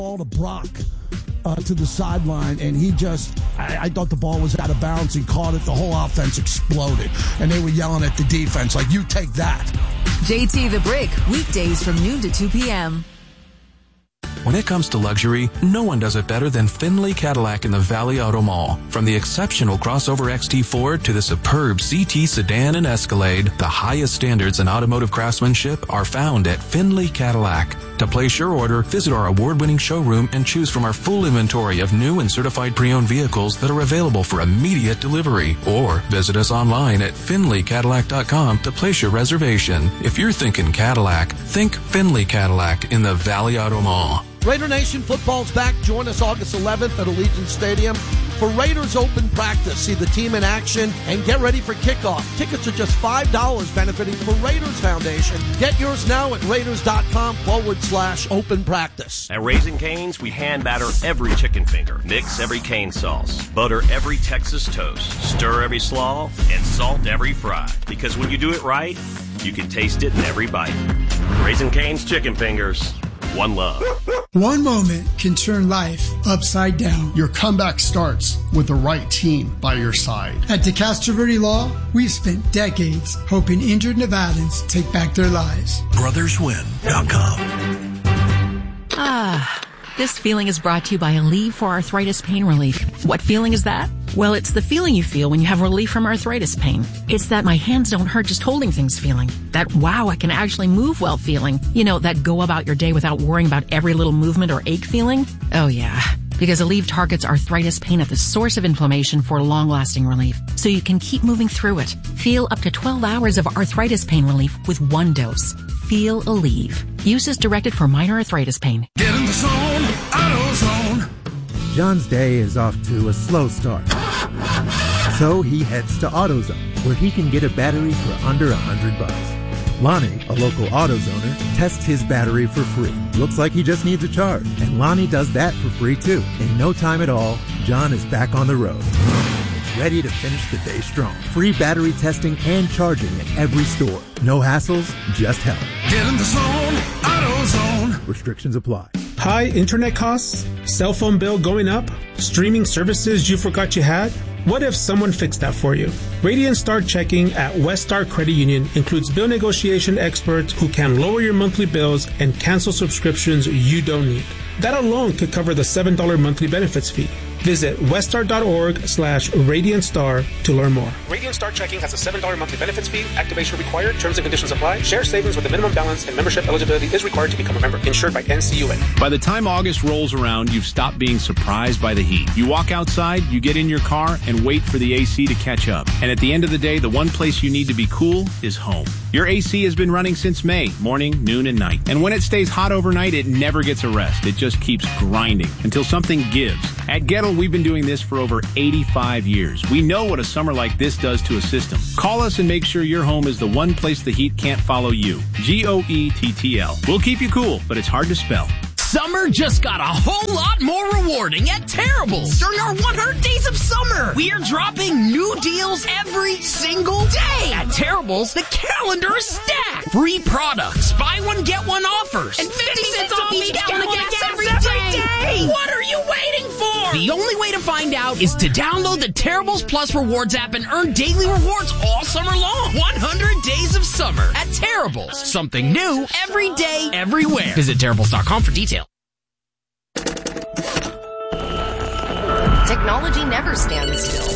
ball to Brock to the sideline, and he just, I thought the ball was out of bounds and caught it. The whole offense exploded, and they were yelling at the defense like, you take that. JT the Brick, weekdays from noon to 2 p.m. When it comes to luxury, no one does it better than Findlay Cadillac in the Valley Auto Mall. From the exceptional crossover XT4 to the superb CT sedan and Escalade, the highest standards in automotive craftsmanship are found at Findlay Cadillac. To place your order, visit our award-winning showroom and choose from our full inventory of new and certified pre-owned vehicles that are available for immediate delivery. Or visit us online at FindlayCadillac.com to place your reservation. If you're thinking Cadillac, think Findlay Cadillac in the Valley Auto Mall. Raider Nation football's back. Join us August 11th at Allegiant Stadium for Raiders Open Practice. See the team in action and get ready for kickoff. Tickets are just $5, benefiting the Raiders Foundation. Get yours now at Raiders.com/open practice. At Raising Cane's, we hand batter every chicken finger, mix every cane sauce, butter every Texas toast, stir every slaw, and salt every fry. Because when you do it right, you can taste it in every bite. Raising Cane's chicken fingers. One love. One moment can turn life upside down. Your comeback starts with the right team by your side. At DeCastro Verde Law, we've spent decades helping injured Nevadans take back their lives. BrothersWin.com. This feeling is brought to you by Aleve for Arthritis Pain Relief. What feeling is that? Well, it's the feeling you feel when you have relief from arthritis pain. It's that my hands don't hurt just holding things feeling. That wow, I can actually move well feeling. You know, that go about your day without worrying about every little movement or ache feeling. Oh yeah. Because Aleve targets arthritis pain at the source of inflammation for long-lasting relief, so you can keep moving through it. Feel up to 12 hours of arthritis pain relief with one dose. Feel Aleve. Use is directed for minor arthritis pain. Get in the zone, AutoZone. John's day is off to a slow start. So he heads to AutoZone, where he can get a battery for under $100. Lonnie, a local AutoZoner, tests his battery for free. Looks like he just needs a charge, and Lonnie does that for free too. In no time at all, John is back on the road, ready to finish the day strong. Free battery testing and charging at every store. No hassles, just help. Get in the zone, AutoZone. Restrictions apply. High internet costs? Cell phone bill going up? Streaming services you forgot you had? What if someone fixed that for you? Radiant Star Checking at West Star Credit Union includes bill negotiation experts who can lower your monthly bills and cancel subscriptions you don't need. That alone could cover the $7 monthly benefits fee. Visit weststar.org/RadiantStar to learn more. Radiant Star Checking has a $7 monthly benefits fee. Activation required. Terms and conditions apply. Share savings with a minimum balance and membership eligibility is required to become a member. Insured by NCUA. By the time August rolls around, you've stopped being surprised by the heat. You walk outside, you get in your car, and wait for the AC to catch up. And at the end of the day, the one place you need to be cool is home. Your AC has been running since May, morning, noon, and night. And when it stays hot overnight, it never gets a rest. It just keeps grinding until something gives. At Gettle, we've been doing this for over 85 years. We know what a summer like this does to a system. Call us and make sure your home is the one place the heat can't follow you. GOETTL. We'll keep you cool, but it's hard to spell. Summer just got a whole lot more rewarding at Terrible's during our 100 Days of Summer. We are dropping new deals every single day. At Terrible's, the calendar is stacked. Free products, buy one, get one offers, and 50 cents off each gallon of gas every day. What are you waiting for? The only way to find out is to download the Terrible's Plus Rewards app and earn daily rewards all summer long. 100 Days of Summer at Terrible's. Something new every day, everywhere. Visit Terrible's.com for details. Technology never stands still.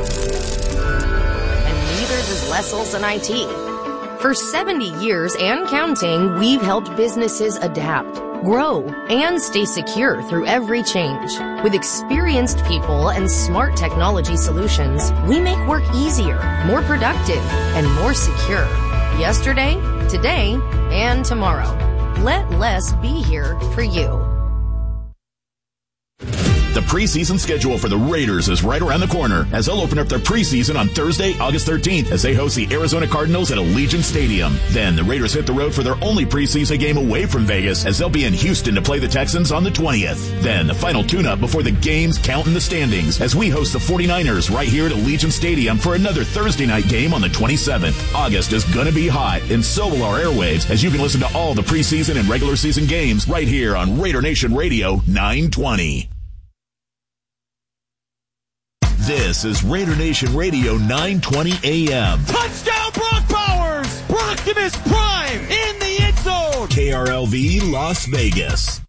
And neither does Lessels and IT. For 70 years and counting, we've helped businesses adapt, grow, and stay secure through every change. With experienced people and smart technology solutions, we make work easier, more productive, and more secure. Yesterday, today, and tomorrow. Let Less be here for you. The preseason schedule for the Raiders is right around the corner as they'll open up their preseason on Thursday, August 13th as they host the Arizona Cardinals at Allegiant Stadium. Then the Raiders hit the road for their only preseason game away from Vegas as they'll be in Houston to play the Texans on the 20th. Then the final tune-up before the games count in the standings as we host the 49ers right here at Allegiant Stadium for another Thursday night game on the 27th. August is gonna be hot, and so will our airwaves as you can listen to all the preseason and regular season games right here on Raider Nation Radio 920. This is Raider Nation Radio 920 AM. Touchdown, Brock Bowers! Brocktimus Prime in the end zone! KRLV Las Vegas.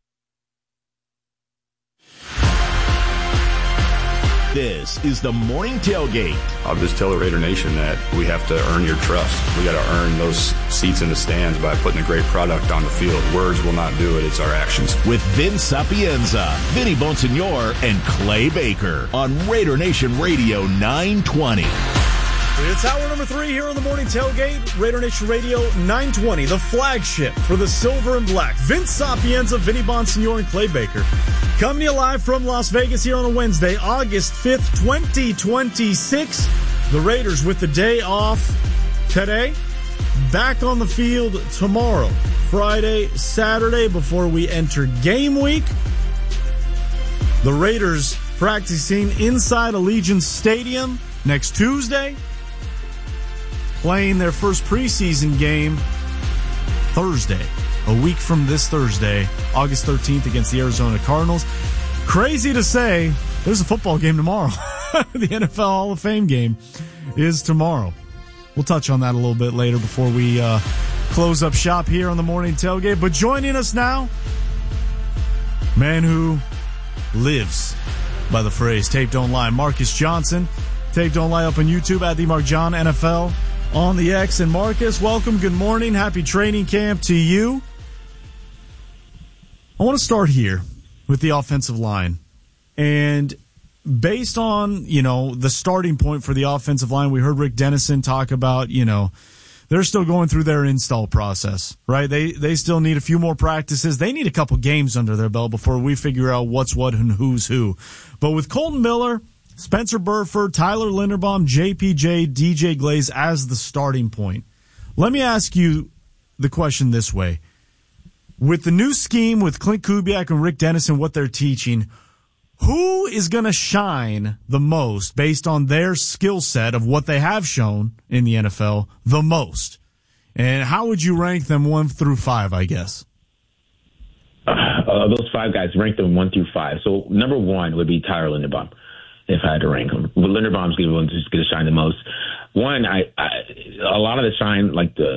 This is the Morning Tailgate. I'll just tell the Raider Nation that we have to earn your trust. We got to earn those seats in the stands by putting a great product on the field. Words will not do it. It's our actions. With Vince Sapienza, Vinny Bonsignor, and Clay Baker on Raider Nation Radio 920. It's hour number 3 here on the Morning Tailgate. Raider Nation Radio 920, the flagship for the silver and black. Vince Sapienza, Vinny Bonsignor, and Clay Baker. Coming to you live from Las Vegas here on a Wednesday, August 5th, 2026. The Raiders with the day off today. Back on the field tomorrow, Friday, Saturday, before we enter game week. The Raiders practicing inside Allegiant Stadium next Tuesday. Playing their first preseason game Thursday, a week from this Thursday, August 13th against the Arizona Cardinals. Crazy to say, there's a football game tomorrow. The NFL Hall of Fame game is tomorrow. We'll touch on that a little bit later before we close up shop here on the Morning Tailgate. But joining us now, man who lives by the phrase tape don't lie, Marcus Johnson. Tape don't lie up on YouTube at the Mark John NFL on the X. And Marcus, welcome. Good morning. Happy training camp to you. I want to start here with the offensive line. And based on, the starting point for the offensive line, we heard Rick Dennison talk about, they're still going through their install process, right? They still need a few more practices. They need a couple games under their belt before we figure out what's what and who's who. But with Kolton Miller, Spencer Burford, Tyler Linderbaum, JPJ, DJ Glaze as the starting point. Let me ask you the question this way. With the new scheme with Clint Kubiak and Rick Dennison, what they're teaching, who is going to shine the most based on their skill set of what they have shown in the NFL the most? And how would you rank them 1 through 5, I guess? Those 5 guys, rank them 1 through 5. So number 1 would be Tyler Linderbaum, if I had to rank him. Well, Linderbaum's going to shine the most. One, a lot of the shine,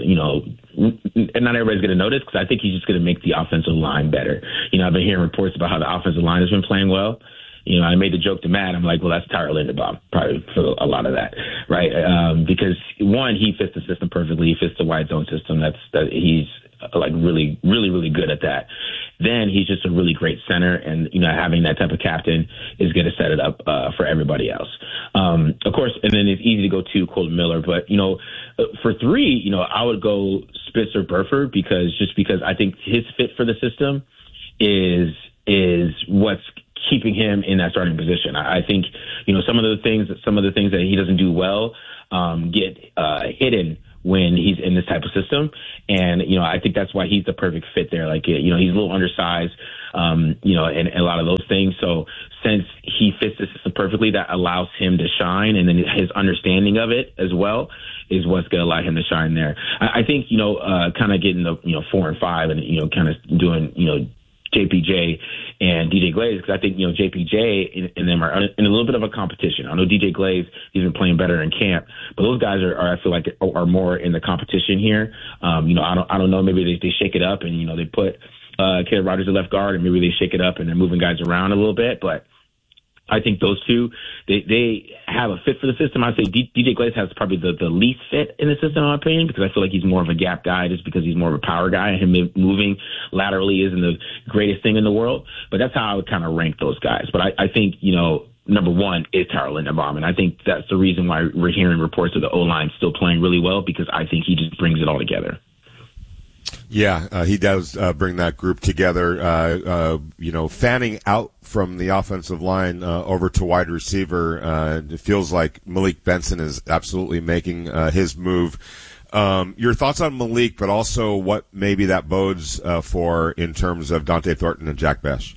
and not everybody's going to notice because I think he's just going to make the offensive line better. I've been hearing reports about how the offensive line has been playing well. I made the joke to Matt. I'm like, well, that's Tyler Linderbaum, probably for a lot of that, right? Because one, he fits the system perfectly. He fits the wide zone system. He's really, really, really good at that. Then he's just a really great center, and having that type of captain is going to set it up for everybody else. Of course, and then it's easy to go to Kolton Miller, but for 3, I would go Spencer Burford because I think his fit for the system is what's keeping him in that starting position. I think some of the things that he doesn't do well get hidden when he's in this type of system. And, I think that's why he's the perfect fit there. He's a little undersized, and a lot of those things. So since he fits the system perfectly, that allows him to shine. And then his understanding of it as well is what's going to allow him to shine there. I think, kind of getting the, 4 and 5 and, kind of doing, JPJ and DJ Glaze, because I think, JPJ and them are in a little bit of a competition. I know DJ Glaze, he's been playing better in camp, but those guys are I feel like, are more in the competition here. I don't know, maybe they shake it up and, they put Caleb Rogers at left guard and maybe they shake it up and they're moving guys around a little bit, but I think those two, they have a fit for the system. I'd say DJ Glaze has probably the least fit in the system, in my opinion, because I feel like he's more of a gap guy just because he's more of a power guy. And him moving laterally isn't the greatest thing in the world. But that's how I would kind of rank those guys. But I think, number 1 is Tyler Linderbaum. And I think that's the reason why we're hearing reports of the O-line still playing really well, because I think he just brings it all together. Yeah, he does bring that group together. Fanning out from the offensive line over to wide receiver. It feels like Malik Benson is absolutely making his move. Your thoughts on Malik, but also what maybe that bodes for in terms of Dante Thornton and Jack Bech?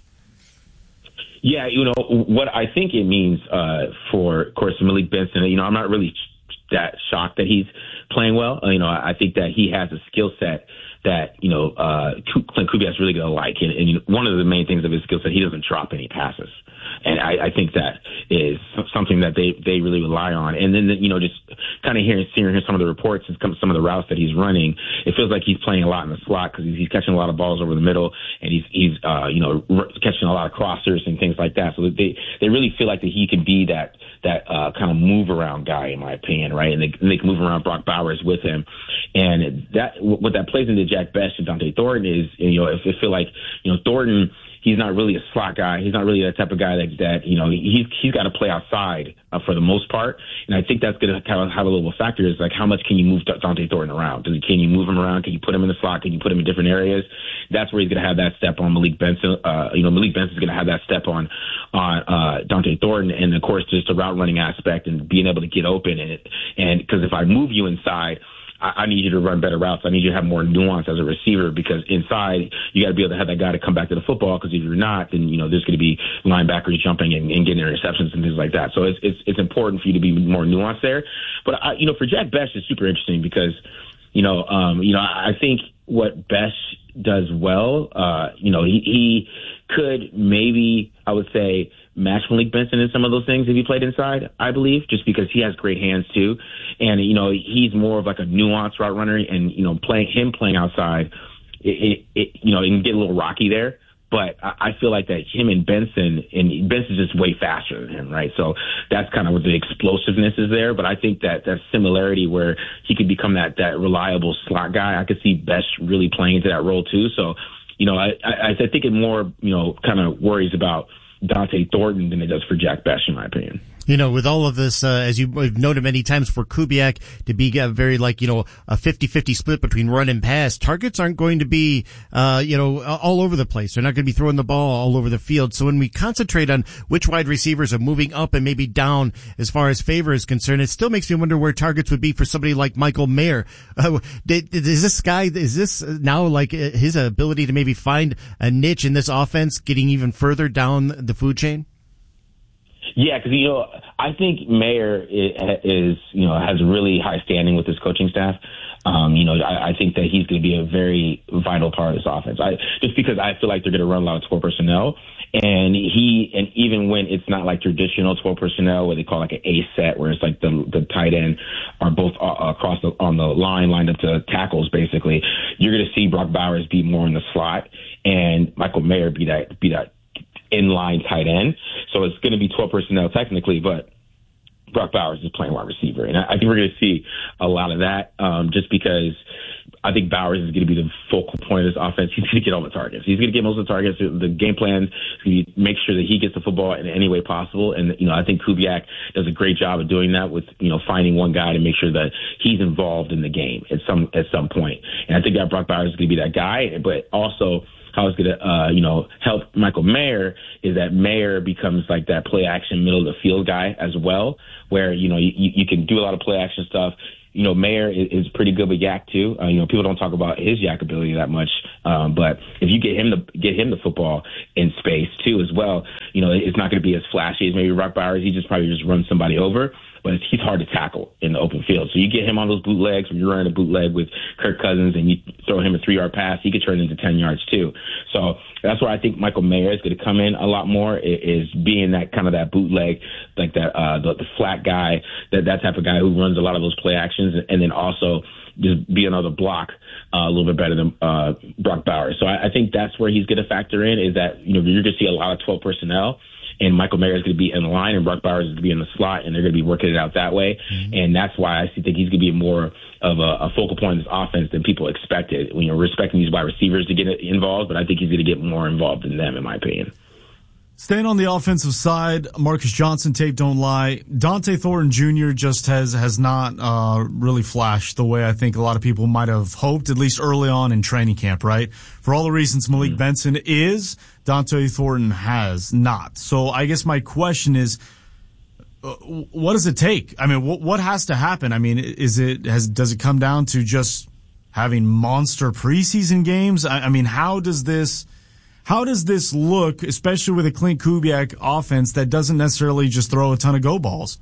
Yeah, what I think it means for, of course, Malik Benson, I'm not really that shocked that he's playing well. I think that he has a skill set that, Clint Kubiak's really going to like. And one of the main things of his skill set, he doesn't drop any passes. And I think that is something that they really rely on. And then, just kind of seeing some of the reports and some of the routes that he's running, it feels like he's playing a lot in the slot because he's catching a lot of balls over the middle, and he's catching a lot of crossers and things like that. So they really feel like that he can be that kind of move around guy, in my opinion, right? And they can move around Brock Bowers with him. And what that plays into Jack Bech and Dante Thornton is, if it feel like, Thornton, he's not really a slot guy. He's not really that type of guy that he's got to play outside for the most part. And I think that's going to have a little factor is like how much can you move Dante Thornton around? Can you move him around? Can you put him in the slot? Can you put him in different areas? That's where he's going to have that step on Malik Benson. Malik Benson's going to have that step on Dante Thornton, and of course just the route running aspect and being able to get open and because if I move you inside, I need you to run better routes. I need you to have more nuance as a receiver because inside you got to be able to have that guy to come back to the football because if you're not, then, there's going to be linebackers jumping and getting interceptions and things like that. So it's important for you to be more nuanced there. But, for Jack Bech, it's super interesting because, I think what Bech does well, he could maybe, I would say, match Malik Benson in some of those things if he played inside, I believe, just because he has great hands too. And, he's more of like a nuanced route runner and, playing outside, it can get a little rocky there. But I feel like that him and Benson's just way faster than him, right? So that's kind of what the explosiveness is there. But I think that similarity where he could become that reliable slot guy, I could see Bech really playing into that role too. So, I think it more, kind of worries about Dante Thornton than it does for Jack Bech, in my opinion. With all of this, as you've noted many times for Kubiak to be very a 50-50 split between run and pass, targets aren't going to be, all over the place. They're not going to be throwing the ball all over the field. So when we concentrate on which wide receivers are moving up and maybe down as far as favor is concerned, it still makes me wonder where targets would be for somebody like Michael Mayer. Is this now like his ability to maybe find a niche in this offense getting even further down the food chain? Yeah, because, I think Mayer is has a really high standing with his coaching staff. I think that he's going to be a very vital part of this offense. Just because I feel like they're going to run a lot of 12 personnel. And even when it's not like traditional 12 personnel where they call like an A set, where it's like the tight end are both across on the line, lined up to tackles, basically, you're going to see Brock Bowers be more in the slot and Michael Mayer be that inline tight end. So it's going to be 12 personnel technically, but Brock Bowers is playing wide receiver. And I think we're going to see a lot of that just because I think Bowers is going to be the focal point of this offense. He's going to get all the targets. He's going to get most of the targets. The game plan is going to make sure that he gets the football in any way possible. And, I think Kubiak does a great job of doing that with, finding one guy to make sure that he's involved in the game at some point. And I think that Brock Bowers is going to be that guy, but also how it's going to, help Michael Mayer is that Mayer becomes like that play action middle of the field guy as well, where, you can do a lot of play action stuff. Mayer is pretty good with yak too. People don't talk about his yak ability that much. But if you get him the football in space too as well, it's not going to be as flashy as maybe Brock Bowers. He probably runs somebody over. But he's hard to tackle in the open field. So you get him on those bootlegs, when you're running a bootleg with Kirk Cousins and you throw him a 3-yard pass, he could turn into 10 yards too. So that's where I think Michael Mayer is going to come in a lot more, is being that kind of that bootleg, like that, the flat guy, that type of guy who runs a lot of those play actions, and then also just be another block a little bit better than Brock Bowers. So I think that's where he's going to factor in, is that, you're going to see a lot of 12 personnel. And Michael Mayer is going to be in the line, and Brock Bowers is going to be in the slot, and they're going to be working it out that way. Mm-hmm. And that's why I think he's going to be more of a focal point in this offense than people expected. When you're respecting these wide receivers to get involved, but I think he's going to get more involved in them, in my opinion. Staying on the offensive side, Marcus Johnson, tape don't lie. Dante Thornton Jr. just has not really flashed the way I think a lot of people might have hoped, at least early on in training camp, right? For all the reasons Malik Benson is, Dante Thornton has not. So I guess my question is, what does it take? I mean, what has to happen? I mean, does it come down to just having monster preseason games? I mean, how does this look, especially with a Clint Kubiak offense that doesn't necessarily just throw a ton of go balls?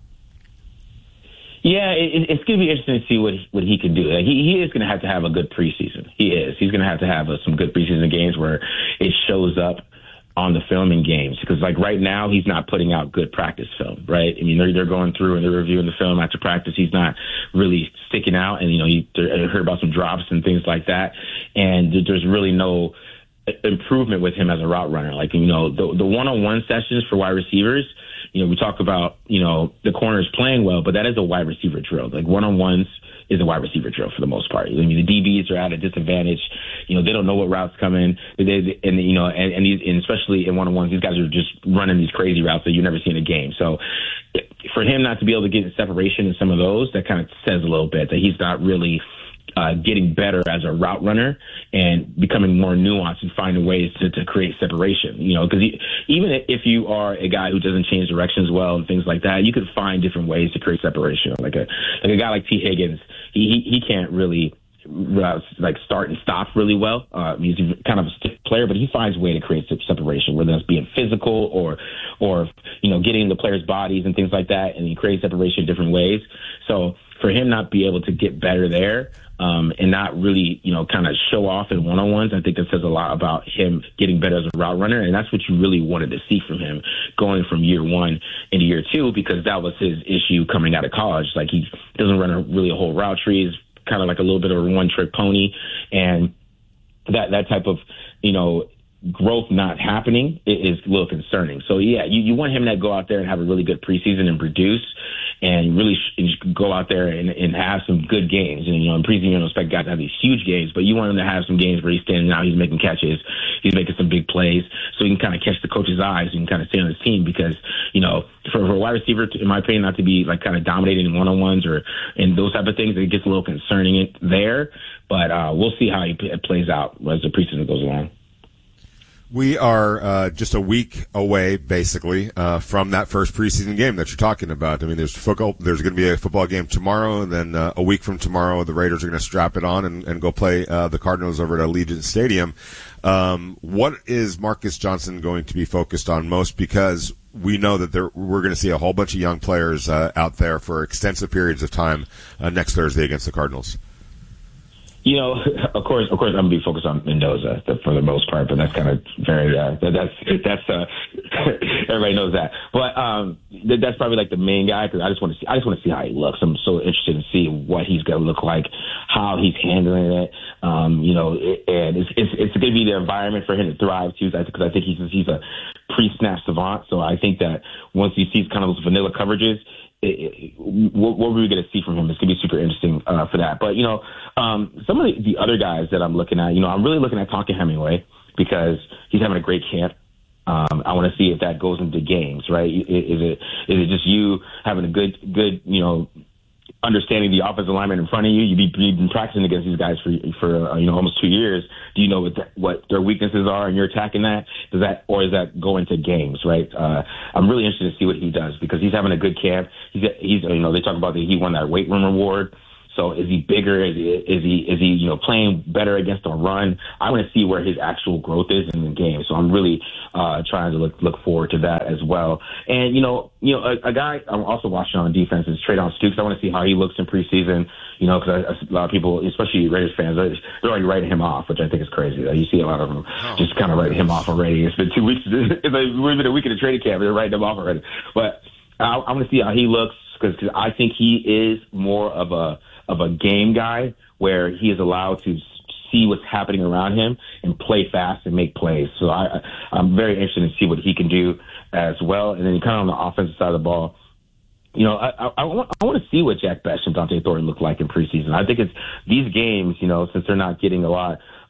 Yeah, it's going to be interesting to see what he can do. Like he is going to have a good preseason. He is. He's going to have some good preseason games where it shows up on the film in games. Because like right now, he's not putting out good practice film, right? I mean, they're going through and they're reviewing the film after practice. He's not really sticking out, and I heard about some drops and things like that, and there's really no improvement with him as a route runner. Like, the one-on-one sessions for wide receivers, we talk about, the corners playing well, but that is a wide receiver drill. Like one-on-ones is a wide receiver drill for the most part. I mean, the DBs are at a disadvantage. They don't know what routes come in. And especially in one-on-ones, these guys are just running these crazy routes that you never see in a game. So for him not to be able to get separation in some of those, that kind of says a little bit that he's not really getting better as a route runner and becoming more nuanced and finding ways to create separation, because even if you are a guy who doesn't change directions well and things like that, you could find different ways to create separation. Like a guy like T. Higgins, he can't really start and stop really well. He's kind of a stiff player, but he finds a way to create separation, whether that's being physical or getting in the players' bodies and things like that, and he creates separation in different ways. So for him not be able to get better there, and not really, kind of show off in one-on-ones, I think that says a lot about him getting better as a route runner, and that's what you really wanted to see from him going from year one into year two, because that was his issue coming out of college. Like, he doesn't run a whole route tree. He's kind of like a little bit of a one-trick pony, and that type of, growth not happening is a little concerning. So, yeah, you want him to go out there and have a really good preseason and produce, and really go out there and have some good games. And, in preseason, you don't expect guys to have these huge games, but you want him to have some games where he's standing out, he's making catches, he's making some big plays, so he can kind of catch the coach's eyes and kind of stay on his team. Because, for a wide receiver, in my opinion, not to be like kind of dominating in one-on-ones or in those type of things, it gets a little concerning there. But we'll see how he plays out as the preseason goes along. We are just a week away, basically, from that first preseason game that you're talking about. I mean, there's going to be a football game tomorrow, and then a week from tomorrow, the Raiders are going to strap it on and go play the Cardinals over at Allegiant Stadium. What is Marcus Johnson going to be focused on most? Because we know that we're going to see a whole bunch of young players out there for extensive periods of time next Thursday against the Cardinals. Of course, I'm going to be focused on Mendoza for the most part, but that's kind of very, that's everybody knows that. But that's probably like the main guy, because I just want to see how he looks. I'm so interested to see what he's going to look like, how he's handling it. And it's going to be the environment for him to thrive too, because I think he's a pre-snap savant. So I think that once he sees kind of those vanilla coverages, what we're going to see from him is going to be super interesting for that. But, some of the other guys that I'm looking at, I'm really looking at Tonka Hemingway, because he's having a great camp. I want to see if that goes into games, right? Is it just you having a good understanding the offensive alignment in front of you? You've been practicing against these guys for almost 2 years. Do you know what their weaknesses are, and you're attacking that? Does that go into games, right? I'm really interested to see what he does, because he's having a good camp. He's they talk about that he won that weight room award. So is he bigger? Is he playing better against the run? I want to see where his actual growth is in the game. So I'm really trying to look forward to that as well. And a guy I'm also watching on defense is Tre'Davious Stukes. I want to see how he looks in preseason. Because a lot of people, especially Raiders fans, they're already writing him off, which I think is crazy. You see a lot of them just kind of writing him off already. It's been 2 weeks. We've been a week in the training camp. They're writing him off already. But I want to see how he looks, because I think he is more of a game guy, where he is allowed to see what's happening around him and play fast and make plays. So I'm very interested to see what he can do as well. And then kind of on the offensive side of the ball, I want to see what Jack Bech and Dante Thornton look like in preseason. I think it's these games, since they're not getting a lot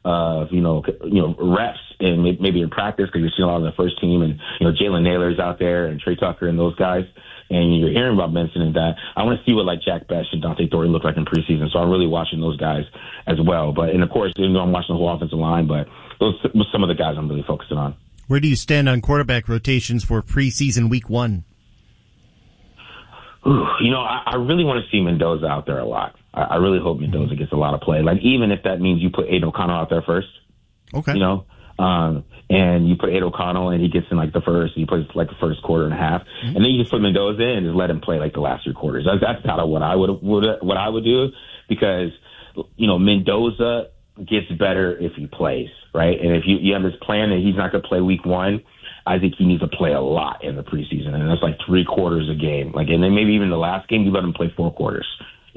of, reps and maybe in practice, because you're seeing a lot of the first team, and, Jalen Naylor's out there and Trey Tucker and those guys. And you're hearing about Benson and that. I want to see what Jack Best and Dante Thornton look like in preseason. So I'm really watching those guys as well. And of course, I'm watching the whole offensive line, but those are some of the guys I'm really focusing on. Where do you stand on quarterback rotations for preseason week 1? I really want to see Mendoza out there a lot. I really hope Mendoza gets a lot of play. Even if that means you put Aiden O'Connell out there first. Okay. And you put Aiden O'Connell and he gets in the first, he plays the first quarter and a half, and then you just put Mendoza in and just let him play the last 3 quarters. That's kind of what I would do, because Mendoza gets better if he plays, right? And if you have this plan that he's not going to play week 1, I think he needs to play a lot in the preseason, and that's 3 quarters a game. And then maybe even the last game you let him play 4 quarters.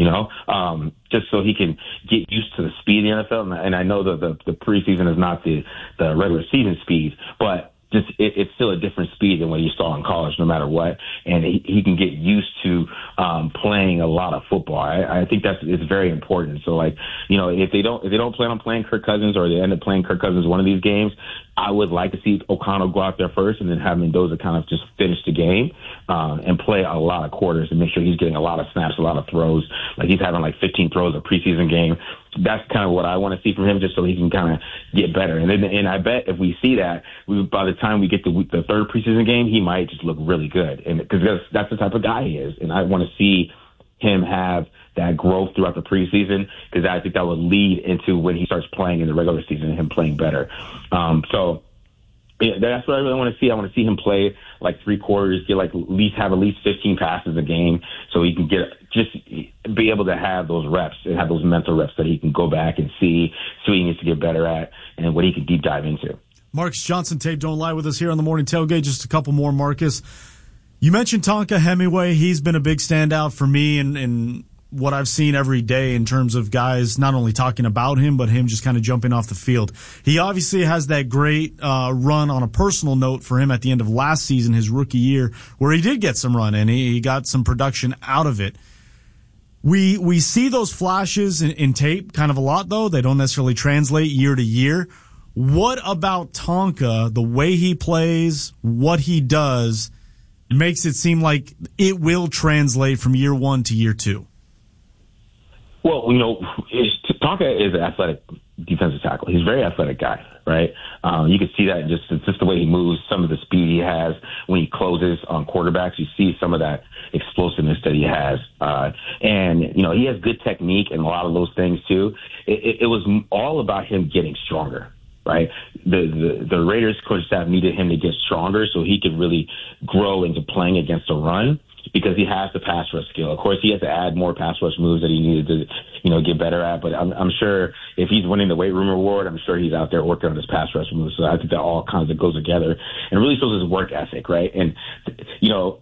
Just so he can get used to the speed of the NFL. And I know the preseason is not the regular season speed, but it's still a different speed than what you saw in college, no matter what. And he can get used to playing a lot of football. I think it's very important. So if they don't plan on playing Kirk Cousins, or they end up playing Kirk Cousins one of these games, I would like to see O'Connell go out there first and then have Mendoza kind of just finish the game and play a lot of quarters and make sure he's getting a lot of snaps, a lot of throws. He's having 15 throws a preseason game. That's kind of what I want to see from him, just so he can kind of get better. And I bet if we see that, by the time we get to the 3rd preseason game, he might just look really good. And because that's the type of guy he is. And I want to see him have that growth throughout the preseason, because I think that will lead into when he starts playing in the regular season, him playing better. That's what I really want to see. I want to see him play 3 quarters, have at least 15 passes a game, so he can be able to have those reps and have those mental reps that he can go back and see what he needs to get better at and what he can deep dive into. Marcus Johnson, Tape Don't Lie, with us here on the Morning Tailgate. Just a couple more, Marcus. You mentioned Tonka Hemingway. He's been a big standout for me and what I've seen every day in terms of guys not only talking about him, but him just kind of jumping off the field. He obviously has that great run on a personal note for him at the end of last season, his rookie year, where he did get some run and he got some production out of it. We see those flashes in tape kind of a lot, though. They don't necessarily translate year to year. What about Tonka, the way he plays, what he does, makes it seem like it will translate from year 1 to year 2? Well, Tonka is an athletic defensive tackle. He's a very athletic guy, right? You can see that just the way he moves, some of the speed he has when he closes on quarterbacks. You see some of that explosiveness that he has. And he has good technique and a lot of those things too. It was all about him getting stronger, right? The Raiders coach staff needed him to get stronger so he could really grow into playing against a run, because he has the pass rush skill. Of course, he has to add more pass rush moves that he needed to, get better at. But I'm sure if he's winning the weight room award, I'm sure he's out there working on his pass rush moves. So I think that all kinds of goes together and really shows his work ethic, right? And, because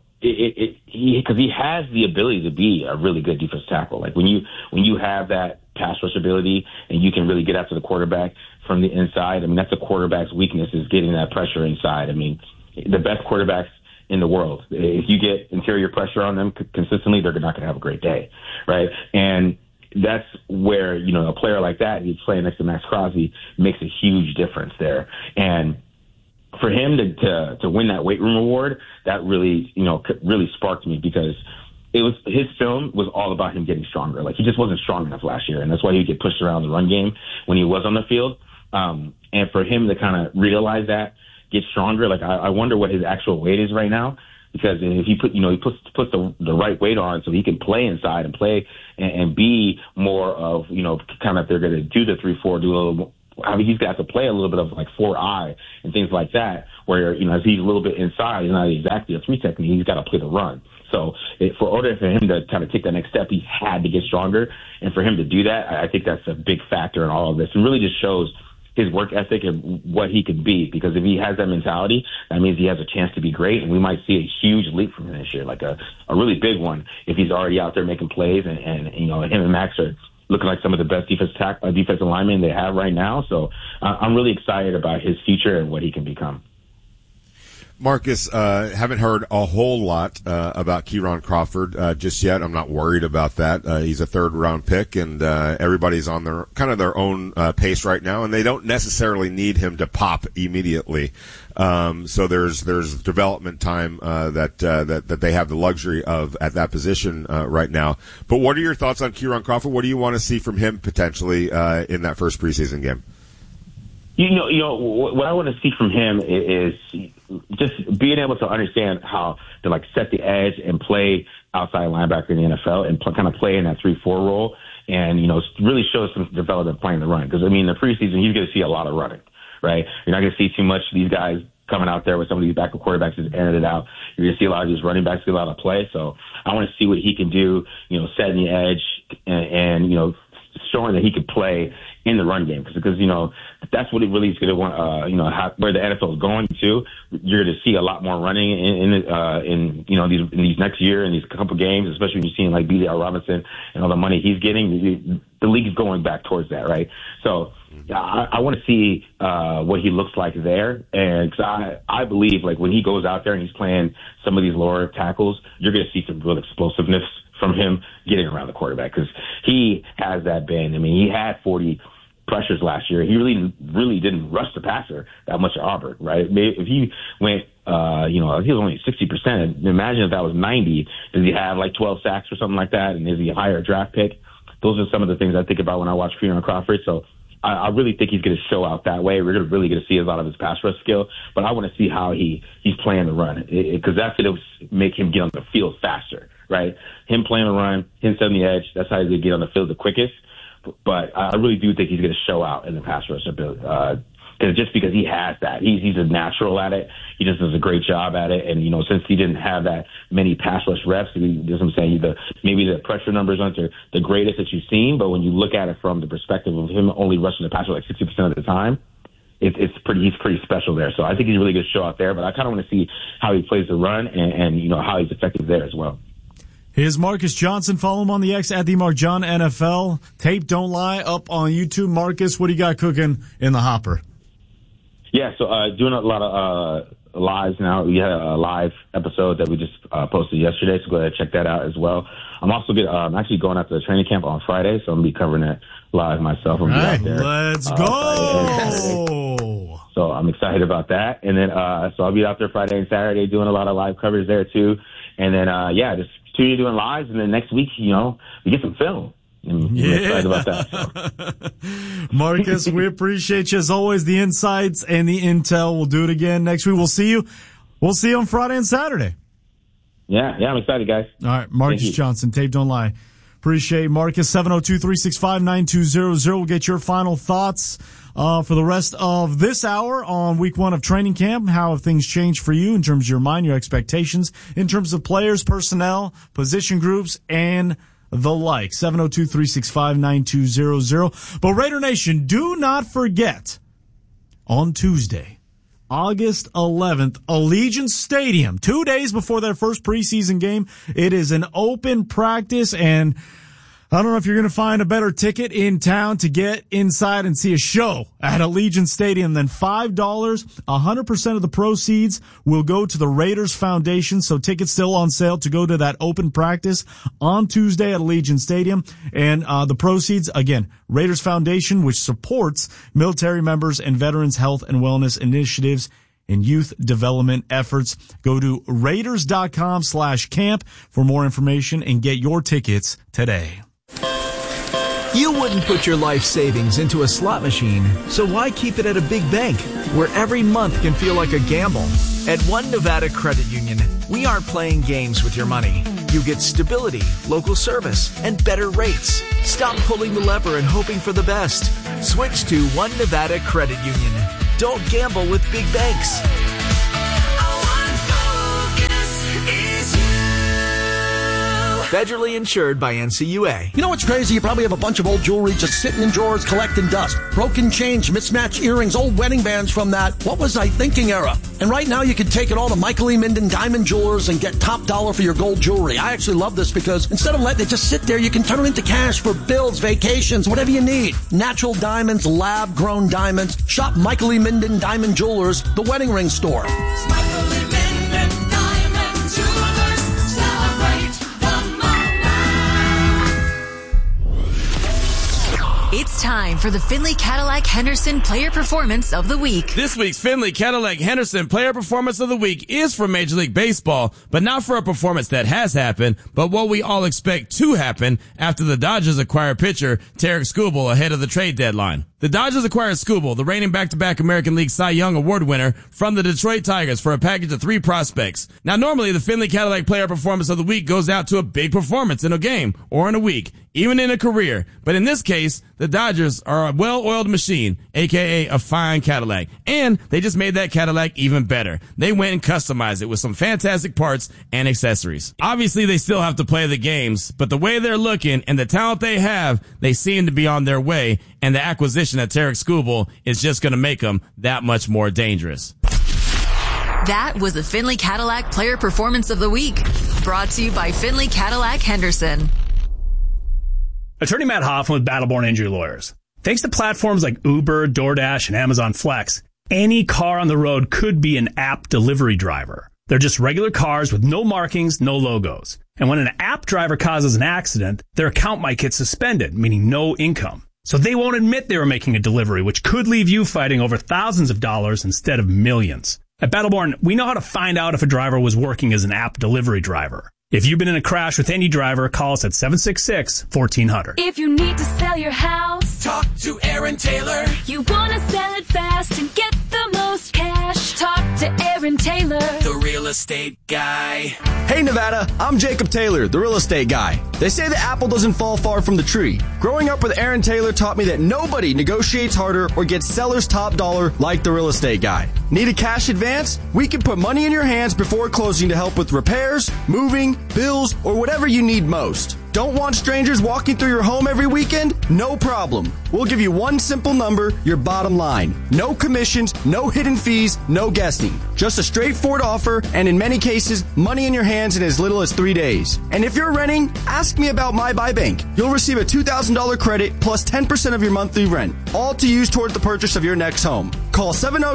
he has the ability to be a really good defensive tackle. When you have that pass rush ability and you can really get after the quarterback from the inside, that's a quarterback's weakness, is getting that pressure inside. The best quarterbacks in the world, if you get interior pressure on them consistently, they're not going to have a great day, right? And that's where, a player like that, he's playing next to Max Crosby, makes a huge difference there. And for him to win that weight room award, that really, really sparked me, because his film was all about him getting stronger. He just wasn't strong enough last year, and that's why he would get pushed around the run game when he was on the field. And for him to kind of realize that, get stronger. I wonder what his actual weight is right now, because if he puts the right weight on so he can play inside and play and be more of, kind of, if they're going to do the 3-4, do a little more. He's got to play a little bit of 4-eye and things like that, where, as he's a little bit inside, he's not exactly a 3 technique. He's got to play the run. So for order for him to kind of take that next step, he had to get stronger. And for him to do that, I think that's a big factor in all of this, and really just shows his work ethic and what he could be. Because if he has that mentality, that means he has a chance to be great, and we might see a huge leap from him this year, a really big one, if he's already out there making plays, and him and Max are looking like some of the best defensive linemen they have right now. So I'm really excited about his future and what he can become. Marcus, haven't heard a whole lot about Kieran Crawford just yet. I'm not worried about that. He's a third-round pick, and everybody's on their own pace right now, and they don't necessarily need him to pop immediately. So there's development time that they have the luxury of at that position right now. But what are your thoughts on Kieran Crawford? What do you want to see from him potentially in that first preseason game? You know, what I want to see from him is just being able to understand how to like set the edge and play outside linebacker in the NFL and kind of play in that 3-4 role, and really show some development playing the run. Because I mean, in the preseason he's going to see a lot of running, right? You're not going to see too much of these guys coming out there with some of these backup quarterbacks just airing it out. You're going to see a lot of these running backs get a lot of play. So I want to see what he can do, setting the edge and showing that he could play in the run game, because that's what it really is going to want. Where the NFL is going to, you're going to see a lot more running in these next year in these couple games, especially when you're seeing like B.J. Robinson and all the money he's getting. The league is going back towards that, right? So I want to see what he looks like there, and because I believe like when he goes out there and he's playing some of these lower tackles, you're going to see some real explosiveness from him getting around the quarterback, because he has that bend. I mean, he had 40 pressures last year. He really didn't rush the passer that much at Auburn, right? If he went, if he was only 60%, imagine if that was 90. Does he have like 12 sacks or something like that? And is he a higher draft pick? Those are some of the things I think about when I watch Kieran Crawford. So I really think he's going to show out that way. We're going to really get to see a lot of his pass rush skill, but I want to see how he's playing the run, because that's going to make him get on the field faster, right? Him playing the run, him setting the edge, that's how he's going to get on the field the quickest. But I really do think he's going to show out in the pass rush ability, just because he has that. He's a natural at it. He just does a great job at it. And, since he didn't have that many pass rush reps, maybe the pressure numbers aren't the greatest that you've seen, but when you look at it from the perspective of him only rushing the passer like 60% of the time, he's pretty special there. So I think he's really going to show out there, but I kind of want to see how he plays the run and how he's effective there as well. Here's Marcus Johnson. Follow him on the X at @TheMarkJohnNFL. Tape Don't Lie up on YouTube. Marcus, what do you got cooking in the hopper? Yeah, so doing a lot of lives now. We had a live episode that we just posted yesterday, so go ahead and check that out as well. I'm also actually going out to the training camp on Friday, so I'm going to be covering it live myself. I'm out there. Let's go! So I'm excited about that. And then so I'll be out there Friday and Saturday doing a lot of live coverage there too. And then, just continue doing lives, and then next week, we get some film. I'm excited about that. So. Marcus, we appreciate you as always, the insights and the intel. We'll do it again next week. We'll see you on Friday and Saturday. Yeah, I'm excited, guys. All right, Marcus Johnson, Tape Don't Lie. Appreciate Marcus. 702-365-9200. We'll get your final thoughts for the rest of this hour on week 1 of training camp. How have things changed for you in terms of your mind, your expectations, in terms of players, personnel, position groups, and the like. 702-365-9200. But Raider Nation, do not forget, on Tuesday, August 11th, Allegiant Stadium, 2 days before their first preseason game. It is an open practice, and I don't know if you're going to find a better ticket in town to get inside and see a show at Allegiant Stadium than $5. 100% of the proceeds will go to the Raiders Foundation, so tickets still on sale to go to that open practice on Tuesday at Allegiant Stadium. And the proceeds, again, Raiders Foundation, which supports military members and veterans' health and wellness initiatives and youth development efforts. Go to Raiders.com/camp for more information and get your tickets today. You wouldn't put your life savings into a slot machine, so why keep it at a big bank where every month can feel like a gamble? At One Nevada Credit Union, we aren't playing games with your money. You get stability, local service, and better rates. Stop pulling the lever and hoping for the best. Switch to One Nevada Credit Union. Don't gamble with big banks. Federally insured by NCUA. You know what's crazy? You probably have a bunch of old jewelry just sitting in drawers collecting dust. Broken change, mismatched earrings, old wedding bands from that what was I thinking era. And right now you can take it all to Michael E. Minden Diamond Jewelers and get top dollar for your gold jewelry. I actually love this because instead of letting it just sit there, you can turn it into cash for bills, vacations, whatever you need. Natural diamonds, lab-grown diamonds. Shop Michael E. Minden Diamond Jewelers, the wedding ring store. time for the Finley Cadillac Henderson Player Performance of the Week. This week's Finley Cadillac Henderson Player Performance of the Week is for Major League Baseball, but not for a performance that has happened, but what we all expect to happen after the Dodgers acquire pitcher Tarik Skubal ahead of the trade deadline. The Dodgers acquired Skubal, the reigning back-to-back American League Cy Young Award winner, from the Detroit Tigers for a package of 3 prospects. Now, normally the Finley Cadillac Player Performance of the Week goes out to a big performance in a game or in a week, even in a career. But in this case, the Dodgers are a well-oiled machine, aka a fine Cadillac. And they just made that Cadillac even better. They went and customized it with some fantastic parts and accessories. Obviously, they still have to play the games, but the way they're looking and the talent they have, they seem to be on their way. And the acquisition of Tarik Skubal is just going to make them that much more dangerous. That was the Finley Cadillac Player Performance of the Week. Brought to you by Finley Cadillac Henderson. Attorney Matt Hoffman with Battleborn Injury Lawyers. Thanks to platforms like Uber, DoorDash, and Amazon Flex, any car on the road could be an app delivery driver. They're just regular cars with no markings, no logos. And when an app driver causes an accident, their account might get suspended, meaning no income. So they won't admit they were making a delivery, which could leave you fighting over thousands of dollars instead of millions. At Battleborn, we know how to find out if a driver was working as an app delivery driver. If you've been in a crash with any driver, call us at 766-1400. If you need to sell your house, talk to Aaron Taylor. You want to sell it fast and get the most cash, talk to Aaron Taylor, the real estate guy. Hey Nevada, I'm Jacob Taylor, the real estate guy. They say the apple doesn't fall far from the tree. Growing up with Aaron Taylor taught me that nobody negotiates harder or gets seller's top dollar like the real estate guy. Need a cash advance? We can put money in your hands before closing to help with repairs, moving, bills, or whatever you need most. Don't want strangers walking through your home every weekend? No problem. We'll give you one simple number, your bottom line. No commissions, no hidden fees, no guessing. Just a straightforward offer, and in many cases, money in your hands in as little as 3 days. And if you're renting, ask me about My Buy Bank. You'll receive a $2,000 credit plus 10% of your monthly rent, all to use toward the purchase of your next home. Call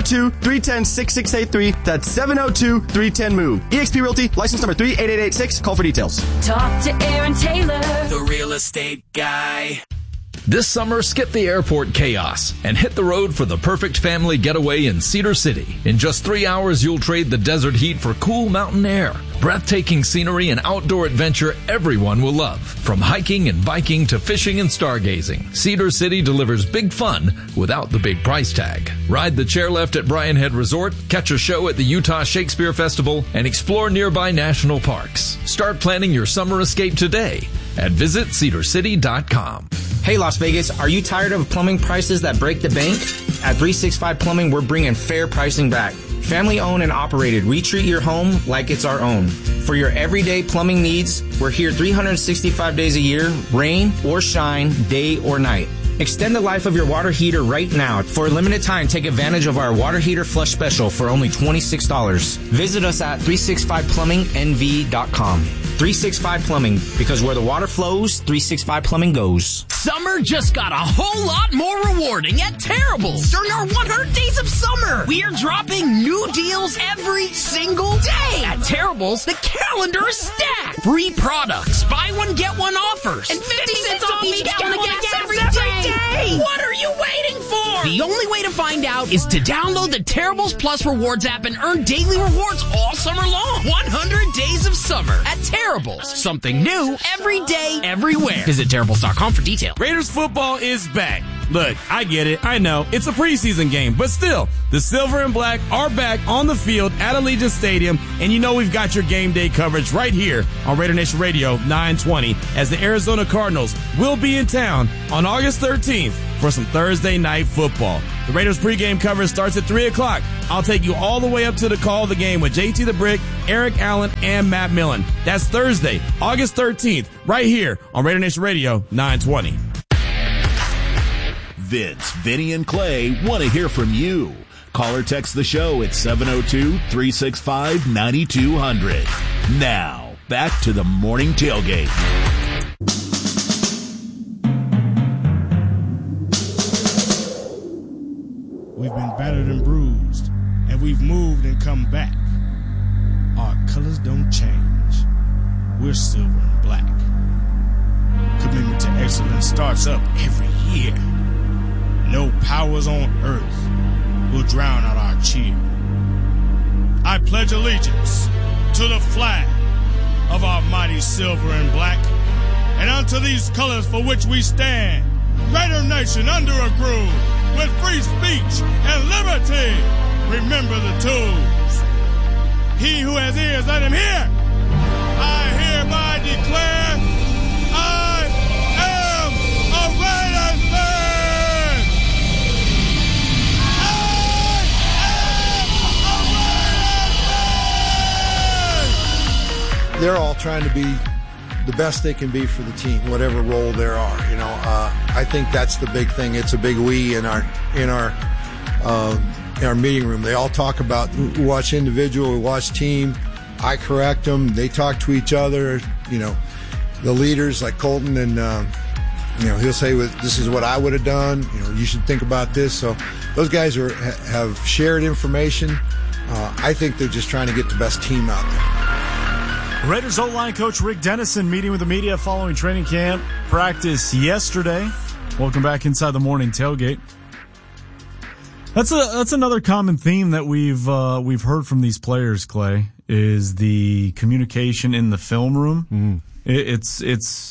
702-310-6683. That's 702-310-MOVE. eXp Realty, license number 38886. Call for details. Talk to Aaron Taylor, the real estate guy. This summer, skip the airport chaos and hit the road for the perfect family getaway in Cedar City. In just 3 hours, you'll trade the desert heat for cool mountain air, breathtaking scenery, and outdoor adventure everyone will love. From hiking and biking to fishing and stargazing, Cedar City delivers big fun without the big price tag. Ride the chairlift at Brian Head Resort, catch a show at the Utah Shakespeare Festival, and explore nearby national parks. Start planning your summer escape today at visitcedarcity.com. Hey Las Vegas, are you tired of plumbing prices that break the bank? At 365 Plumbing, we're bringing fair pricing back. Family owned and operated, we treat your home like it's our own. For your everyday plumbing needs, we're here 365 days a year, rain or shine, day or night. Extend the life of your water heater right now. For a limited time, take advantage of our water heater flush special for only $26. Visit us at 365plumbingnv.com. 365 Plumbing, because where the water flows, 365 Plumbing goes. Summer just got a whole lot more rewarding at Terrible's. During our 100 Days of Summer, we are dropping new deals every single day. At Terrible's, the calendar is stacked. Free products, buy one, get one offers, and 50 cents off each gallon of gas every day. What are you waiting for? The only way to find out is to download the Terrible's Plus Rewards app and earn daily rewards all summer long. 100 Days of Summer at Terrible's. Something new every day, everywhere. Visit Terrible's.com for details. Raiders football is back. Look, I get it. I know it's a preseason game, but still, the silver and black are back on the field at Allegiant Stadium, and you know we've got your game day coverage right here on Raider Nation Radio 920 as the Arizona Cardinals will be in town on August 13th for some Thursday night football. The Raiders pregame coverage starts at 3 o'clock. I'll take you all the way up to the call of the game with JT the Brick, Eric Allen, and Matt Millen. That's Thursday, August 13th, right here on Raider Nation Radio 920. Vince, Vinny, and Clay want to hear from you. Call or text the show at 702-365-9200. Now, back to the morning tailgate. We've been battered and bruised, and we've moved and come back. Our colors don't change. We're silver and black. Commitment to excellence starts up every year. no powers on earth will drown out our cheer. I pledge allegiance to the flag of our mighty silver and black, and unto these colors for which we stand, Raider Nation under a groove, with free speech and liberty. Remember the tools. He who has ears, let him hear. I hereby declare I am a Raiders fan. I am a Raiders fan. They're all trying to be the best they can be for the team, whatever role there are. I think that's the big thing. It's a big we in our meeting room. They all talk about, we watch individual, we watch team. I correct them. They talk to each other. The leaders like Colton, and he'll say, "This is what I would have done. You should think about this." So those guys have shared information. I think they're just trying to get the best team out there. Raiders O-line coach Rick Dennison meeting with the media following training camp practice yesterday. Welcome back inside the morning tailgate. That's another common theme that we've heard from these players, Clay, is the communication in the film room. There's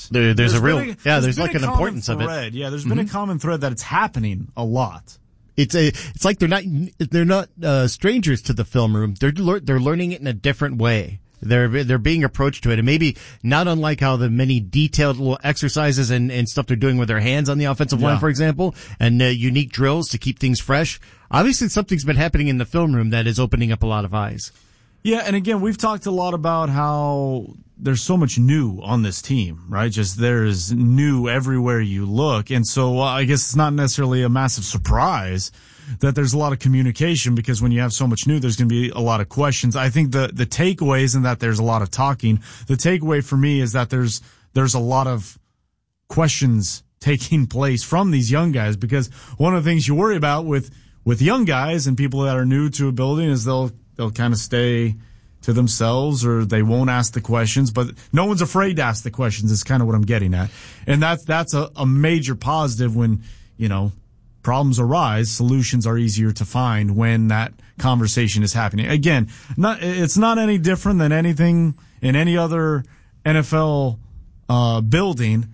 like an importance of it. Yeah, there's been a common thread that it's happening a lot. It's like they're not strangers to the film room. They're learning it in a different way. They're being approached to it, and maybe not unlike how the many detailed little exercises and stuff they're doing with their hands on the offensive line, for example, and unique drills to keep things fresh. Obviously, something's been happening in the film room that is opening up a lot of eyes. Yeah, and again, we've talked a lot about how there's so much new on this team, right? Just there's new everywhere you look, and so I guess it's not necessarily a massive surprise that there's a lot of communication, because when you have so much new, there's going to be a lot of questions. I think the takeaway isn't that there's a lot of talking. The takeaway for me is that there's a lot of questions taking place from these young guys, because one of the things you worry about with young guys and people that are new to a building is they'll kind of stay to themselves, or they won't ask the questions, but no one's afraid to ask the questions is kind of what I'm getting at. And that's a major positive when, problems arise, solutions are easier to find when that conversation is happening. Again, it's not any different than anything in any other NFL building,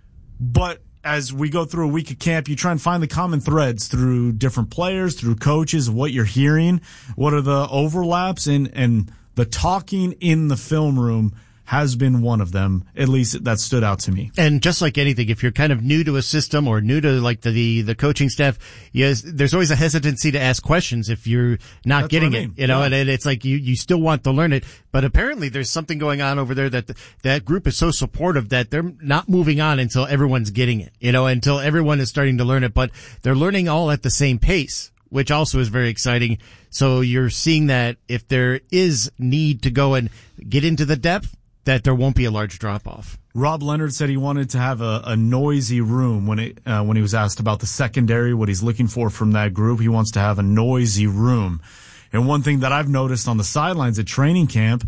but as we go through a week of camp, you try and find the common threads through different players, through coaches, what you're hearing, what are the overlaps, and the talking in the film room has been one of them, at least that stood out to me. And just like anything, if you're kind of new to a system or new to like the coaching staff, yes, there's always a hesitancy to ask questions if you're not getting it, and it's like you still want to learn it. But apparently there's something going on over there that group is so supportive that they're not moving on until everyone's getting it, until everyone is starting to learn it, but they're learning all at the same pace, which also is very exciting. So you're seeing that if there is need to go and get into the depth, that there won't be a large drop-off. Rob Leonard said he wanted to have a noisy room when he was asked about the secondary, what he's looking for from that group. He wants to have a noisy room. And one thing that I've noticed on the sidelines at training camp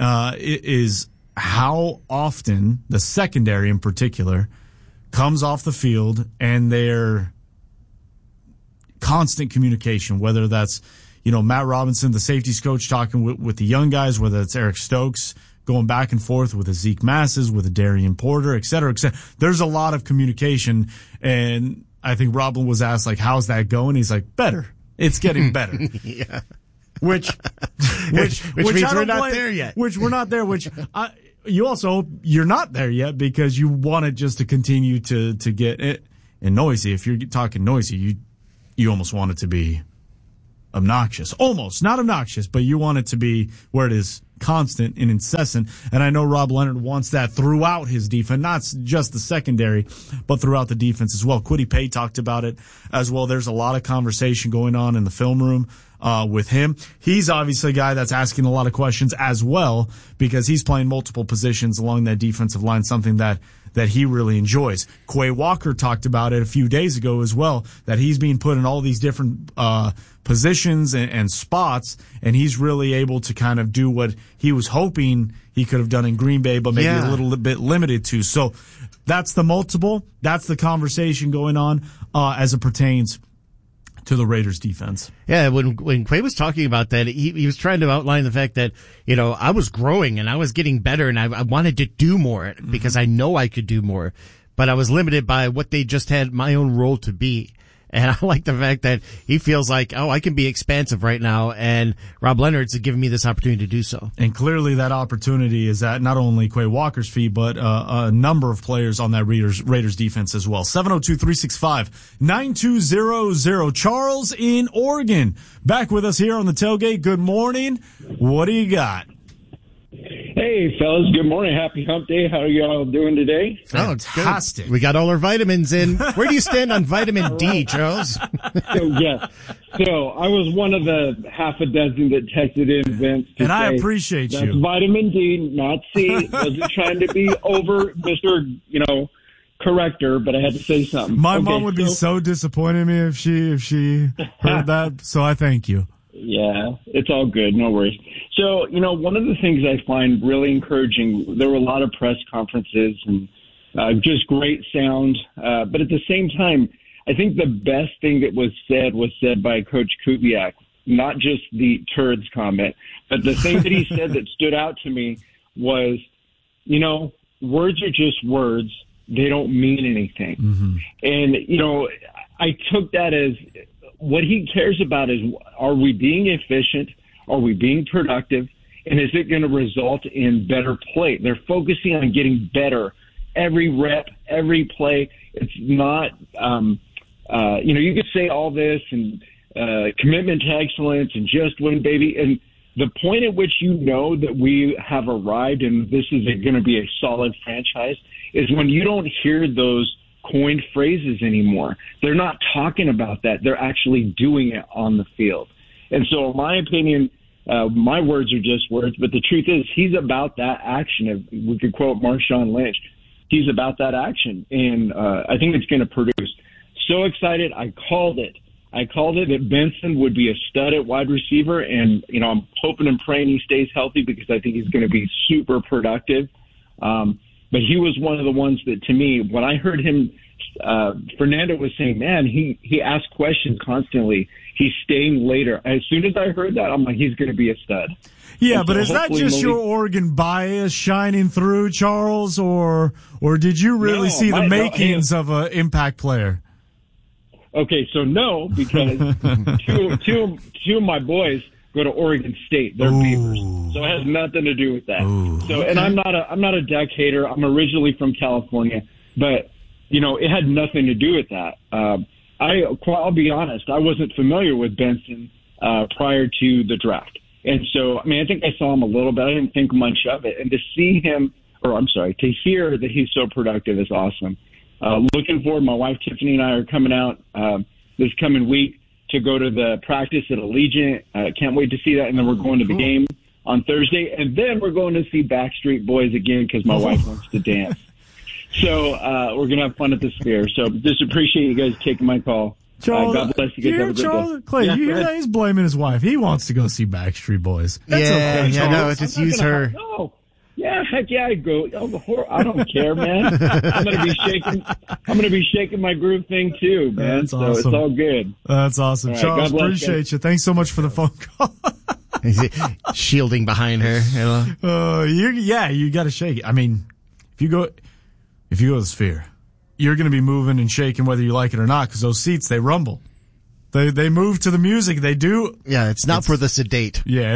is how often the secondary in particular comes off the field and their constant communication, whether that's, Matt Robinson, the safeties coach, talking with the young guys, whether it's Eric Stokes, going back and forth with a Zeke Masses, with a Darian Porter, et cetera, et cetera. There's a lot of communication, and I think Robin was asked, how's that going? He's like, better. It's getting better. Yeah. Which means we're not there yet. Which we're not there, you also hope you're not there yet, because you want it just to continue to get it. And noisy, if you're talking noisy, you almost want it to be obnoxious. Almost. Not obnoxious, but you want it to be where it is constant and incessant. And I know Rob Leonard wants that throughout his defense, not just the secondary, but throughout the defense as well. Kwity Paye talked about it as well. There's a lot of conversation going on in the film room with him. He's obviously a guy that's asking a lot of questions as well, because he's playing multiple positions along that defensive line, something that that he really enjoys. Quay Walker talked about it a few days ago as well, that he's being put in all these different positions and spots, and he's really able to kind of do what he was hoping he could have done in Green Bay, but maybe a little bit limited to. So that's the multiple. That's the conversation going on as it pertains to the Raiders defense. Yeah, when Quay was talking about that, he was trying to outline the fact that, I was growing and I was getting better and I wanted to do more because I know I could do more, but I was limited by what they just had my own role to be. And I like the fact that he feels like, I can be expansive right now, and Rob Leonard's given me this opportunity to do so. And clearly that opportunity is at not only Quay Walker's feet, but a number of players on that Raiders defense as well. 702-365-9200. Charles in Oregon, back with us here on the tailgate. Good morning. What do you got? Hey, fellas. Good morning. Happy hump day. How are you all doing today? Fantastic. We got all our vitamins in. Where do you stand on vitamin D, Charles? Yes. So I was one of the half a dozen that texted in, Vince. And I appreciate that's you. Vitamin D, not C. Wasn't trying to be over Mr. Corrector, but I had to say something. My mom would be so disappointed in me if she heard that. So I thank you. Yeah, it's all good. No worries. So, one of the things I find really encouraging, there were a lot of press conferences and just great sound. But at the same time, I think the best thing that was said by Coach Kubiak, not just the turds comment, but the thing that he said that stood out to me was, words are just words. They don't mean anything. Mm-hmm. And, I took that as what he cares about is, are we being efficient? Are we being productive? And is it going to result in better play? They're focusing on getting better every rep, every play. It's not, you could say all this and commitment to excellence and just win, baby. And the point at which that we have arrived and this is going to be a solid franchise is when you don't hear those coined phrases anymore. They're not talking about that. They're actually doing it on the field. And so in my opinion, my words are just words, but the truth is he's about that action. If we could quote Marshawn Lynch, he's about that action. And I think it's going to produce. So excited. I called it that Benson would be a stud at wide receiver. And, I'm hoping and praying he stays healthy because I think he's going to be super productive. But he was one of the ones that, to me, when I heard him, Fernando was saying, man, he asked questions constantly. He's staying later. As soon as I heard that, I'm like, he's going to be a stud. Yeah, but is that just your Oregon bias shining through, Charles, or did you really see the makings of an impact player? Okay, so no, because two of my boys go to Oregon State. They're Beavers, so it has nothing to do with that. And I'm not a Duck hater. I'm originally from California, but it had nothing to do with that. I'll be honest. I wasn't familiar with Benson prior to the draft, and so I think I saw him a little bit. I didn't think much of it, and to hear that he's so productive is awesome. Looking forward. My wife Tiffany and I are coming out this coming week to go to the practice at Allegiant. Can't wait to see that. And then we're going to the game on Thursday. And then we're going to see Backstreet Boys again because my wife wants to dance. So we're going to have fun at the Sphere. So just appreciate you guys taking my call. Charles, God bless you guys. Have a good day. Clay, you hear that? He's blaming his wife. He wants to go see Backstreet Boys. That's okay, no, just use her. No. Yeah, heck yeah, I'd go. I don't care, man. I'm gonna be shaking my groove thing too, man. That's awesome. So it's all good. That's awesome, all right, Charles. Appreciate you. Thanks so much for the phone call. Shielding behind her. You got to shake it. If you go to the Sphere, you're going to be moving and shaking whether you like it or not because those seats they rumble. They move to the music. They do. Yeah, it's not for the sedate. Yeah.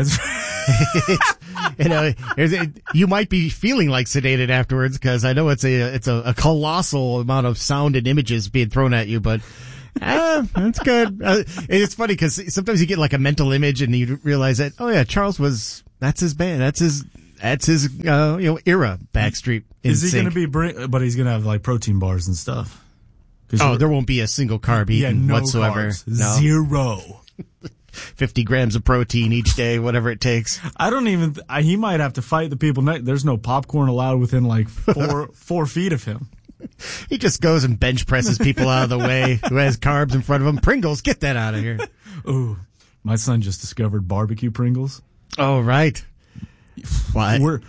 You might be feeling like sedated afterwards because I know it's a colossal amount of sound and images being thrown at you, but that's good. It's funny because sometimes you get like a mental image and you realize that, oh yeah, Charles that's his band. That's his era, Backstreet. Is he going to be but he's going to have like protein bars and stuff. Oh, there won't be a single carb eaten whatsoever. Carbs. No. Zero. 50 grams of protein each day, whatever it takes. I don't even, he might have to fight the people. There's no popcorn allowed within like 4 feet of him. He just goes and bench presses people out of the way who has carbs in front of him. Pringles, get that out of here. Ooh, my son just discovered barbecue Pringles. Oh, right. What?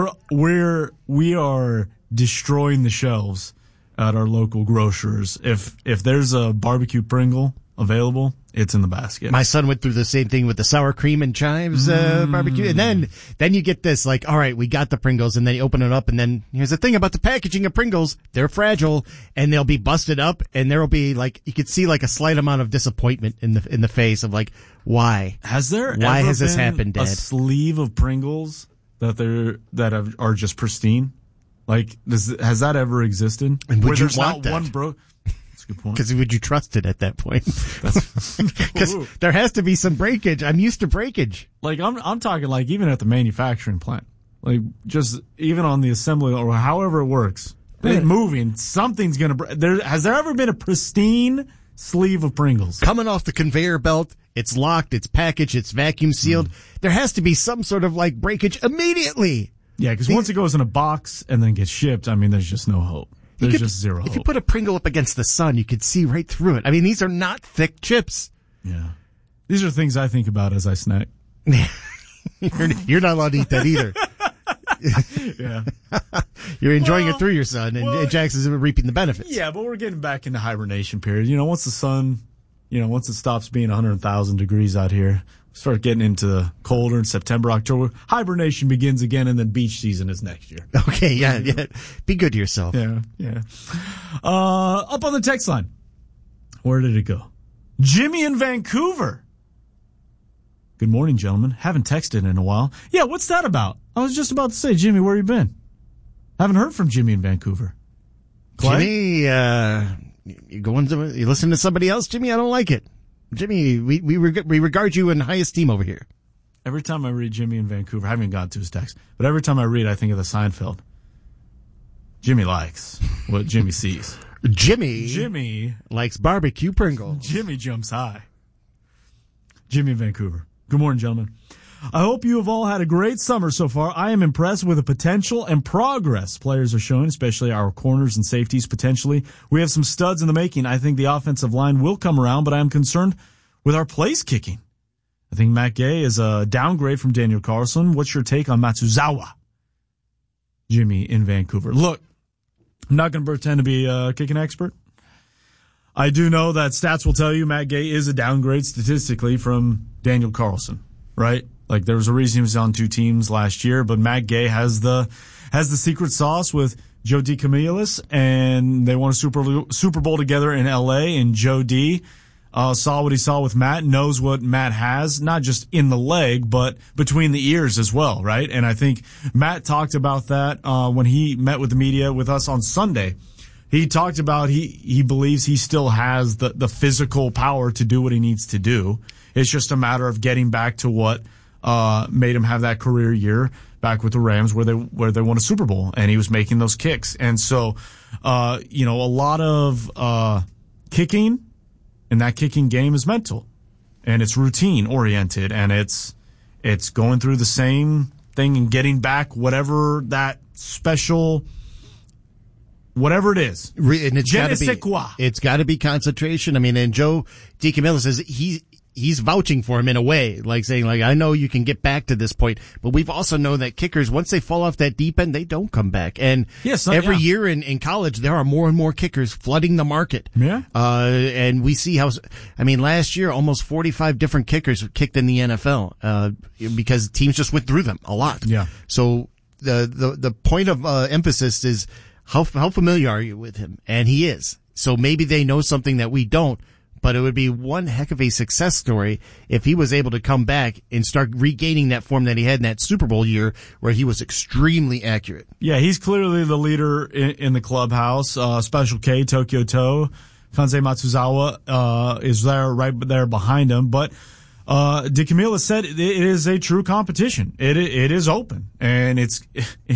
We are destroying the shelves at our local grocers. If there's a barbecue Pringle available, it's in the basket. My son went through the same thing with the sour cream and chives barbecue. And then you get this, like, all right, we got the Pringles, and then you open it up, and then here's the thing about the packaging of Pringles. They're fragile, and they'll be busted up, and there'll be, like, you could see, like, a slight amount of disappointment in the face of, like, why? Why has this happened, Dad? A sleeve of Pringles that are just pristine? Like, has that ever existed? And would you there's want not one That's a good point. Because would you trust it at that point? Because there has to be some breakage. I'm used to breakage. Like, I'm talking like even at the manufacturing plant, like just even on the assembly or however it works, moving, something's gonna break. Has there ever been a pristine sleeve of Pringles coming off the conveyor belt? It's locked, it's packaged, it's vacuum sealed. There has to be some sort of like breakage immediately. Yeah, because once it goes in a box and then gets shipped, I mean, there's just no hope. There's just zero hope. If you put a Pringle up against the sun, you could see right through it. I mean, these are not thick chips. Yeah. These are things I think about as I snack. You're not allowed to eat that either. Yeah. You're enjoying it through your son, and Jackson's reaping the benefits. Yeah, but we're getting back into hibernation period. Once the sun, once it stops being 100,000 degrees out here, start getting into colder in September, October. Hibernation begins again, and then beach season is next year. Okay, yeah. Be good to yourself. Yeah. Up on the text line. Where did it go? Jimmy in Vancouver. Good morning, gentlemen. Haven't texted in a while. Yeah, what's that about? I was just about to say, Jimmy, where you been? Haven't heard from Jimmy in Vancouver. Clay? Jimmy, you listen to somebody else, Jimmy? I don't like it. Jimmy, we regard you in high esteem over here. Every time I read Jimmy in Vancouver, I haven't got to his text, but every time I read, I think of the Seinfeld. Jimmy likes what Jimmy sees. Jimmy likes barbecue Pringles. Jimmy jumps high. Jimmy in Vancouver. Good morning, gentlemen. I hope you have all had a great summer so far. I am impressed with the potential and progress players are showing, especially our corners and safeties potentially. We have some studs in the making. I think the offensive line will come around, but I am concerned with our place kicking. I think Matt Gay is a downgrade from Daniel Carlson. What's your take on Matsuzawa? Jimmy in Vancouver. Look, I'm not going to pretend to be a kicking expert. I do know that stats will tell you Matt Gay is a downgrade statistically from Daniel Carlson, right? Like, there was a reason he was on 2 teams last year, but Matt Gay has the secret sauce with Joe DeCamillis, and they won a Super Bowl together in L.A., and Joe D saw what he saw with Matt, knows what Matt has, not just in the leg, but between the ears as well, right? And I think Matt talked about that when he met with the media with us on Sunday. He talked about he believes he still has the physical power to do what he needs to do. It's just a matter of getting back to what made him have that career year back with the Rams where they won a Super Bowl, and he was making those kicks. And so, a lot of kicking in that kicking game is mental, and it's routine oriented, and it's going through the same thing and getting back whatever that special, whatever it is. And it's got to be concentration. I mean, and Joe DeCamillis says he's vouching for him in a way, like saying, like, I know you can get back to this point, but we've also known that kickers, once they fall off that deep end, they don't come back. And every year in college, there are more and more kickers flooding the market. Yeah. And we see last year, almost 45 different kickers kicked in the NFL, because teams just went through them a lot. Yeah. So the point of emphasis is how familiar are you with him? And he is. So maybe they know something that we don't. But it would be one heck of a success story if he was able to come back and start regaining that form that he had in that Super Bowl year where he was extremely accurate. Yeah, he's clearly the leader in the clubhouse. Special K, Tokyo Toe, Kansei Matsuzawa is right there behind him. But DeCamillis said it is a true competition. It is open, and it's